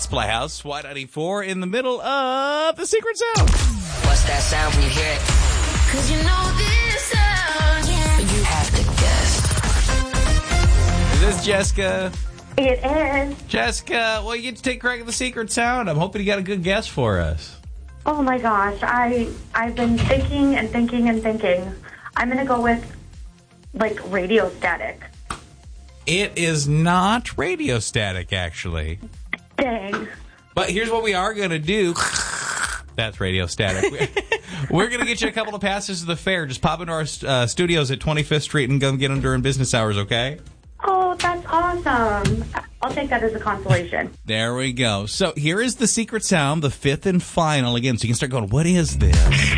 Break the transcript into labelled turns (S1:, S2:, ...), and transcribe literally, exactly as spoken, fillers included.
S1: It's Playhouse, Y ninety-four, in the middle of the Secret Sound.
S2: What's that sound when you hear it? Cause you know this sound, yeah. You have to guess.
S1: Is this Jessica?
S3: It is.
S1: Jessica, well, you get to take a crack at the Secret Sound. I'm hoping you got a good guess for us.
S3: Oh my gosh, I, I've been thinking and thinking and thinking. I'm going to go with, like, radio static.
S1: It is not radio static, actually.
S3: Dang.
S1: But here's what we are going to do. That's radio static. We're going to get you a couple of passes to the fair. Just pop into our uh, studios at twenty-fifth Street and go get them during business hours, okay?
S3: Oh, that's awesome. I'll take that as a consolation.
S1: There we go. So here is the Secret Sound, the fifth and final. Again, so you can start going, what is this?